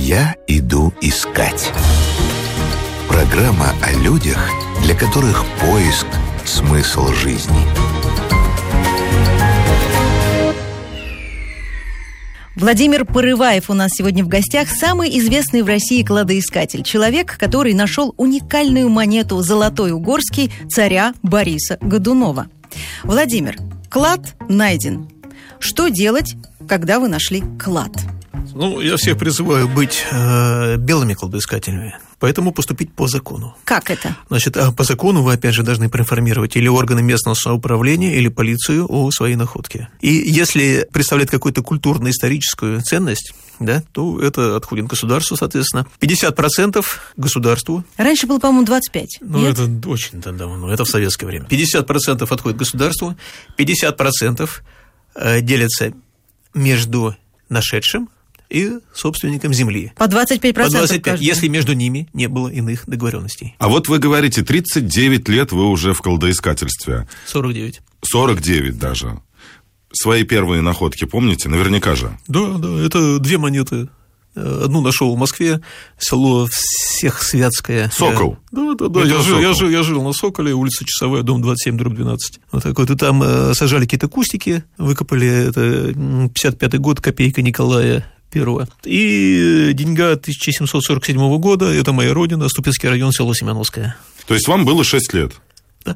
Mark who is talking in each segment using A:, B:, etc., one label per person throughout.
A: «Я иду искать». Программа о людях, для которых поиск – смысл жизни.
B: Владимир Порываев у нас сегодня в гостях, самый известный в России кладоискатель. Человек, который нашел уникальную монету «Золотой Угорский» царя Бориса Годунова. Владимир, клад найден. Что делать, когда вы нашли клад?
C: Я всех призываю быть белыми кладоискателями, поэтому поступить по закону.
B: Как это?
C: Значит, по закону вы, опять же, должны проинформировать или органы местного самоуправления, или полицию о своей находке. И если представляет какую-то культурно-историческую ценность, да, то это отходит государству, соответственно. 50% государству.
B: Раньше было, по-моему, 25.
C: Это очень давно, это в советское время. 50% отходит государству, 50% делятся между нашедшим и собственником земли.
B: По 25%?
C: По 25%,
B: каждый.
C: если между ними не было иных договоренностей.
D: А вот вы говорите, 39 лет вы уже в кладоискательстве.
C: 49.
D: 49 даже. Свои первые находки помните? Наверняка же.
C: Да, это 2 монеты. Одну нашел в Москве, село Всехсвятское.
D: Сокол.
C: Да. Я жил на Соколе, улица Часовая, дом 27/12. Вот так вот. И там сажали какие-то кустики, выкопали, это 55-й год, копейка Николая I. И деньга 1747 года, это моя родина, Ступицкий район, село Семеновское.
D: То есть вам было 6 лет?
C: Да.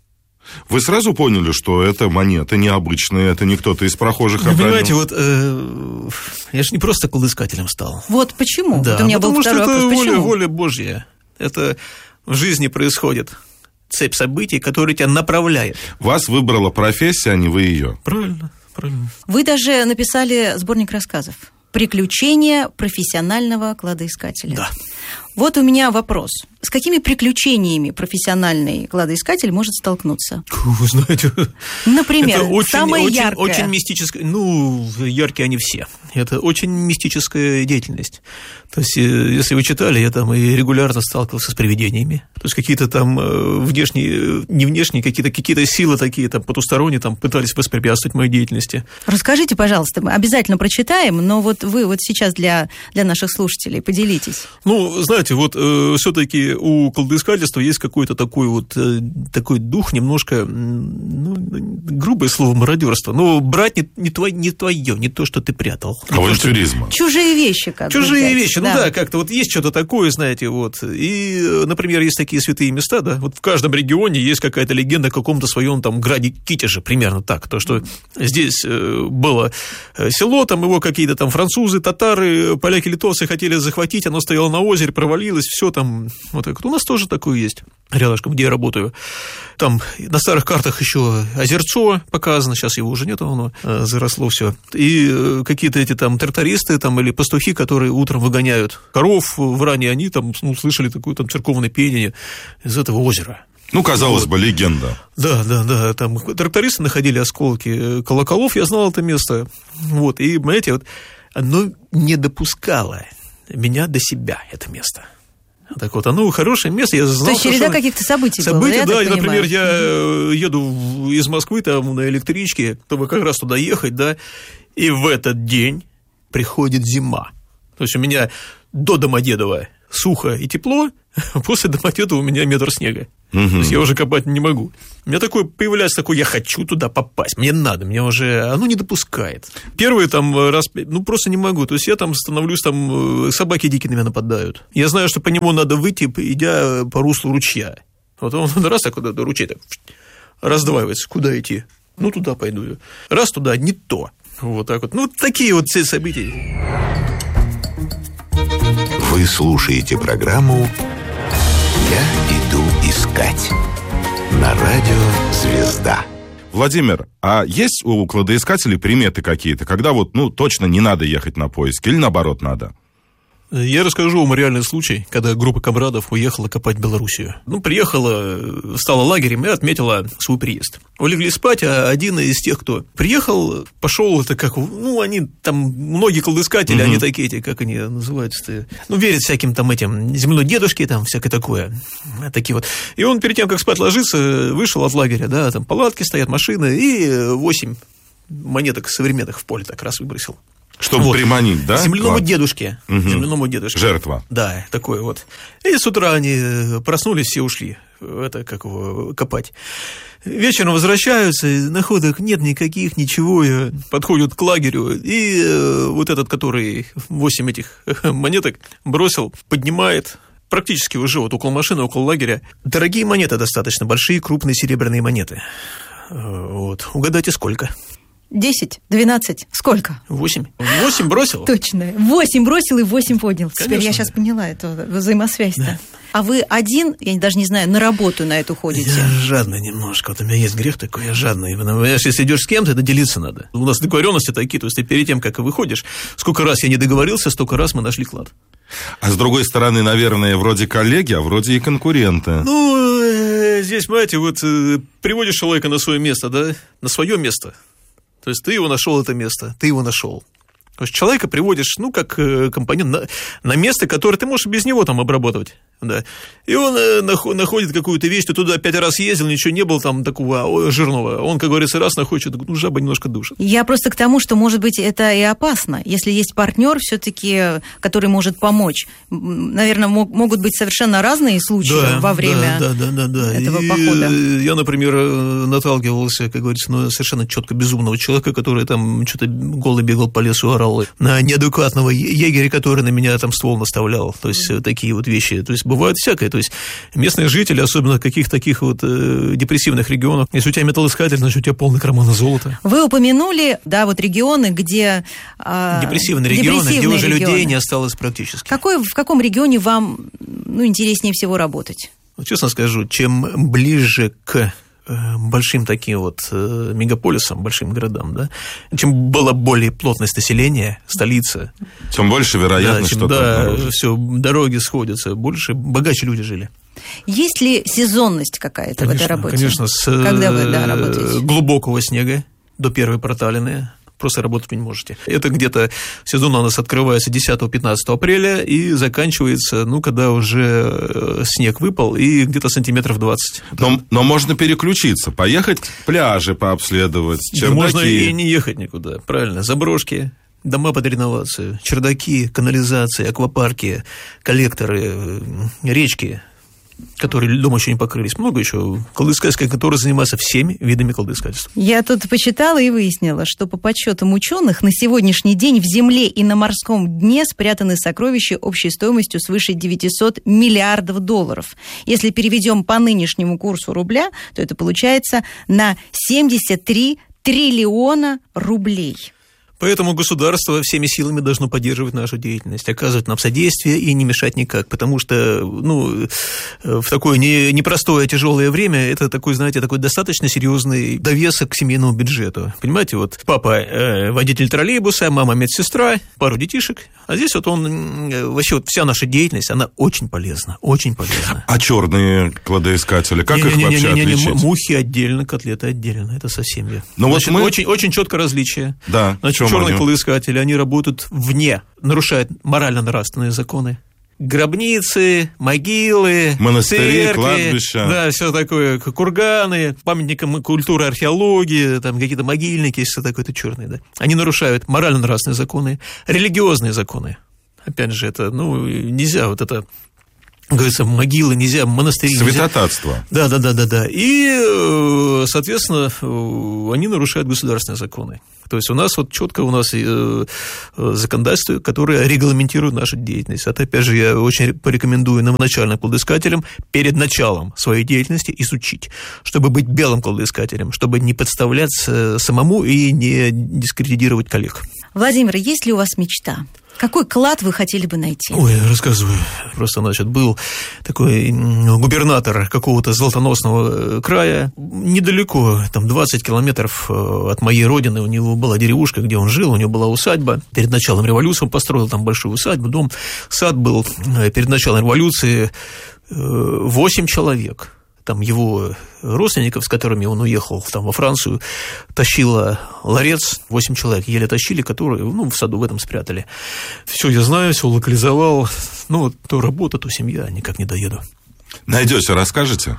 D: Вы сразу поняли, что это монета необычная, это не кто-то из прохожих обронил?
C: Понимаете, я же не просто кладоискателем стал.
B: Вот почему?
C: Да,
B: вот у меня был второй вопрос.
C: Потому что
B: почему?
C: это воля Божья. Это в жизни происходит цепь событий, которая тебя направляет.
D: Вас выбрала профессия, а не вы ее.
C: Правильно.
B: Вы даже написали сборник рассказов «Приключения профессионального кладоискателя».
C: Да.
B: Вот у меня вопрос. С какими приключениями профессиональный кладоискатель может столкнуться?
C: Вы знаете,
B: например,
C: это
B: самое яркое.
C: Очень мистическое. Яркие они все. Это очень мистическая деятельность. То есть, если вы читали, я там и регулярно сталкивался с привидениями. То есть, какие-то там внешние, не внешние, какие-то силы такие там потусторонние там пытались воспрепятствовать моей деятельности.
B: Расскажите, пожалуйста, мы обязательно прочитаем, но вот вы вот сейчас для наших слушателей поделитесь.
C: Знаете, все-таки у кладоискательства есть какой-то такой дух, немножко, грубое слово, мародерство. Но брать не твое, не то, что ты прятал.
D: Авантюризма.
B: Чужие вещи, как бы.
C: Чужие вещи, как-то есть что-то такое, знаете, И, например, есть такие святые места, да, в каждом регионе есть какая-то легенда о каком-то своем там граде Китеже, примерно так. То, что здесь было село, там его какие-то там французы, татары, поляки, литовцы хотели захватить, оно стояло на озере, провалилось, все там, вот так. У нас тоже такое есть, рядышком, где я работаю. Там на старых картах еще озерцо показано, сейчас его уже нет, оно заросло все. И какие-то эти там трактористы там, или пастухи, которые утром выгоняют коров в ране, они там слышали такое там церковное пение из этого озера.
D: Казалось бы, легенда.
C: Да, там трактористы находили осколки колоколов, я знал это место. И, понимаете, оно не допускало меня до себя, это место. Так вот, оно хорошее место, я знал.
B: То есть череда каких-то событий была,
C: да, и, например, я еду из Москвы там на электричке, чтобы как раз туда ехать, да, и в этот день приходит зима. То есть у меня до Домодедова сухо и тепло, после Домодедова у меня метр снега. То есть я уже копать не могу. У меня появляется я хочу туда попасть, мне надо, мне уже, оно не допускает. Первый там раз, просто не могу. То есть я там становлюсь, собаки дикие на меня нападают. Я знаю, что по нему надо выйти, идя по руслу ручья. Вот он раз так куда-то ручей так раздваивается, куда идти? Туда пойду. Раз туда, не то. Вот так вот. Такие вот все события.
A: Вы слушаете программу «Я иду искать» на радио «Звезда».
D: Владимир, а есть у кладоискателей приметы какие-то, когда точно не надо ехать на поиск, или наоборот надо?
C: Я расскажу вам реальный случай, когда группа комрадов уехала копать Белоруссию. Приехала, стала лагерем и отметила свой приезд. Улегли спать, а один из тех, кто приехал, пошел, это как, они там, многие кладоискатели, они такие, как они называются, верят всяким там этим земной дедушке, там, всякое такое, такие вот. И он перед тем, как спать ложиться, вышел от лагеря, да, там палатки стоят, машины, и 8 монеток современных в поле так раз выбросил.
D: Чтобы приманить, да?
C: Земляному дедушке.
D: Угу.
C: Земляному дедушке.
D: Жертва.
C: Да, такой вот. И с утра они проснулись, все ушли. Копать. Вечером возвращаются, находок нет никаких, ничего. Подходят к лагерю, и вот этот, который 8 этих монеток бросил, поднимает, практически уже вот около машины, около лагеря. Дорогие монеты достаточно, большие, крупные серебряные монеты. Вот. Угадайте, сколько?
B: 10, 12, сколько?
C: 8. 8 бросил?
B: Точно. 8 бросил и 8 поднял.
C: Конечно,
B: теперь я сейчас поняла эту взаимосвязь-то. Да. А вы один, я даже не знаю, на работу на эту ходите?
C: Я жадный немножко. Вот у меня есть грех такой, я жадный. Понимаешь, если идешь с кем-то, это делиться надо. У нас договоренности такие, то есть ты перед тем, как выходишь, сколько раз я не договорился, столько раз мы нашли клад.
D: А с другой стороны, наверное, вроде коллеги, а вроде и конкуренты.
C: Ну, здесь, понимаете, вот приводишь человека на свое место, да, на свое место. То есть ты его нашел, это место, ты его нашел. То есть человека приводишь, ну, как компонент на место, которое ты можешь без него там обработать. Да. И он находит какую-то вещь, ты туда 5 раз ездил, ничего не было там такого жирного. Он, как говорится, раз находит, ну, жаба немножко душит.
B: Я просто к тому, что, может быть, это и опасно. Если есть партнер все-таки, который может помочь. Наверное, могут быть совершенно разные случаи во время этого похода.
C: Я, например, наталкивался, как говорится, на совершенно четко безумного человека, который там что-то голый бегал по лесу, орал. На неадекватного егеря, который на меня там ствол наставлял. То есть такие вот вещи. То есть бывает всякое. То есть местные жители, особенно в каких-то таких вот депрессивных регионах, если у тебя металлоискатель, значит, у тебя полный карман золота.
B: Вы упомянули, да, вот регионы, где...
C: Депрессивные регионы, где уже людей не осталось практически.
B: В каком регионе вам, ну, интереснее всего работать?
C: Честно скажу, чем ближе к большим таким вот мегаполисам, большим городам, да, чем была более плотность населения, столица,
D: тем больше вероятность, что
C: да, все, дороги сходятся, больше, богаче люди жили.
B: Есть ли сезонность какая-то в этой работе?
C: Конечно, с
B: когда вы, работаете?
C: Глубокого снега до первой проталины. Просто работать вы не можете. Это где-то сезон у нас открывается 10-15 апреля и заканчивается, ну, когда уже снег выпал, и где-то сантиметров 20.
D: Но можно переключиться, поехать пляжи пообследовать, чердаки.
C: Можно и не ехать никуда, правильно. Заброшки, дома под реновацию, чердаки, канализации, аквапарки, коллекторы, речки, которые дома еще не покрылись. Много еще кладоискательская контора занимается всеми видами кладоискательства.
B: Я тут почитала и выяснила, что по подсчетам ученых на сегодняшний день в земле и на морском дне спрятаны сокровища общей стоимостью свыше 900 миллиардов долларов. Если переведем по нынешнему курсу рубля, то это получается на 73 триллиона рублей.
C: Поэтому государство всеми силами должно поддерживать нашу деятельность, оказывать нам содействие и не мешать никак, потому что, ну, в такое непростое, тяжелое время это такой, знаете, такой достаточно серьезный довесок к семейному бюджету. Понимаете, вот папа водитель троллейбуса, мама медсестра, пару детишек, а здесь вот он, вообще вот вся наша деятельность, она очень полезна, очень полезна.
D: А черные кладоискатели, как их вообще отличить?
C: Мухи отдельно, котлеты отдельно, это совсем я.
D: Ну,
C: значит,
D: вот
C: очень четко различие.
D: Да.
C: Значит, черные кладоискатели, они работают вне, нарушают морально-нравственные законы. Гробницы, могилы,
D: монастыри,
C: церкви,
D: кладбища.
C: Да, все такое, курганы, памятникам культуры, археологии, там какие-то могильники, все такое, это черные, да. Они нарушают морально-нравственные законы, религиозные законы. Опять же, это, ну, нельзя вот это... Говорится, могилы нельзя, монастыри нельзя.
D: Святотатство.
C: Да. И, соответственно, они нарушают государственные законы. То есть у нас вот четко законодательство, которое регламентирует нашу деятельность. Это, опять же, я очень порекомендую новоначальным кладоискателям перед началом своей деятельности изучить, чтобы быть белым кладоискателем, чтобы не подставляться самому и не дискредитировать коллег.
B: Владимир, есть ли у вас мечта? Какой клад вы хотели бы найти?
C: Ой, рассказываю. Просто, значит, был такой губернатор какого-то золотоносного края, недалеко, там 20 километров от моей родины, у него была деревушка, где он жил, у него была усадьба. Перед началом революции он построил там большую усадьбу, дом, сад был. Перед началом революции 8 человек. Там его родственников, с которыми он уехал там, во Францию, тащила ларец, 8 человек еле тащили, которые, ну, в саду в этом спрятали. Все я знаю, все локализовал. Ну, то работа, то семья, никак не доеду.
D: Найдете, расскажете?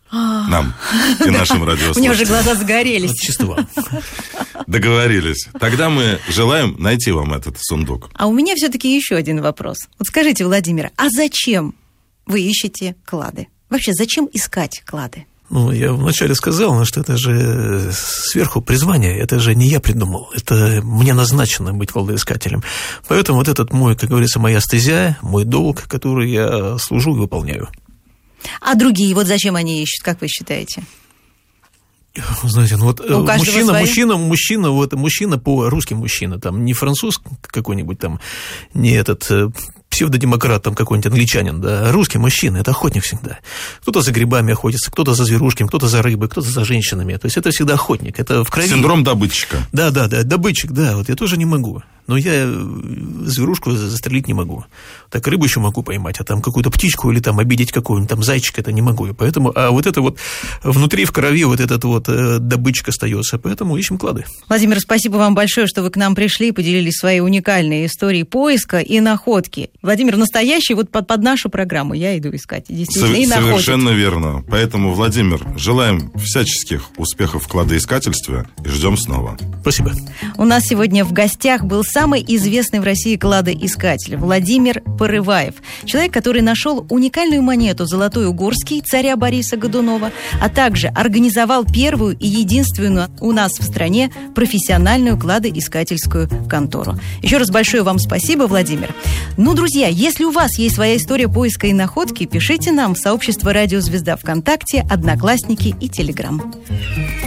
D: нам и нашим радиослушателям.
B: У меня уже глаза загорелись.
C: Чисто вам.
D: Договорились. Тогда мы желаем найти вам этот сундук.
B: А у меня все-таки еще один вопрос. Вот скажите, Владимир, а зачем вы ищете клады? Вообще, зачем искать клады?
C: Ну, я вначале сказал, что это же сверху призвание, это же не я придумал, это мне назначено быть кладоискателем. Поэтому вот этот мой, как говорится, моя стезя, мой долг, который я служу и выполняю. А
B: другие, вот зачем они ищут, как вы считаете?
C: Знаете, ну вот мужчина по-русски мужчина, там не француз какой-нибудь там, не этот псевдодемократ, там какой-нибудь англичанин, да, русский мужчина, это охотник всегда. Кто-то за грибами охотится, кто-то за зверушками, кто-то за рыбой, кто-то за женщинами. То есть это всегда охотник, это в крови.
D: Синдром добытчика.
C: Да, добытчик, да, вот я тоже не могу. Но я зверушку застрелить не могу. Так рыбу еще могу поймать, а там какую-то птичку или там обидеть какого-нибудь там зайчика, это не могу. И поэтому, а вот это вот внутри в крови вот этот вот добытчик остается, поэтому ищем клады.
B: Владимир, спасибо вам большое, что вы к нам пришли и поделились своей уникальной историей поиска и находки. Владимир, настоящий вот под нашу программу я иду искать, действительно, и находить.
D: Совершенно верно. Поэтому, Владимир, желаем всяческих успехов в кладоискательстве и ждем снова.
C: Спасибо.
B: У нас сегодня в гостях был самый известный в России кладоискатель Владимир Порываев. Человек, который нашел уникальную монету «Золотой угорский» царя Бориса Годунова, а также организовал первую и единственную у нас в стране профессиональную кладоискательскую контору. Еще раз большое вам спасибо, Владимир. Ну, друзья, если у вас есть своя история поиска и находки, пишите нам в сообщество «Радио Звезда» ВКонтакте, Одноклассники и Телеграм.